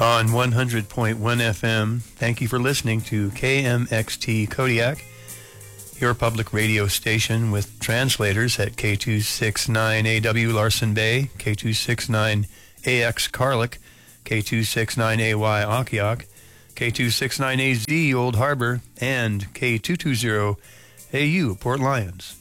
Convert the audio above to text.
on 100.1 FM. Thank you for listening to KMXT Kodiak, your public radio station with translators at K269AW Larson Bay, K269AX Carlick, K269AY Akiak, K269AZ Old Harbor, and K220AU Port Lions.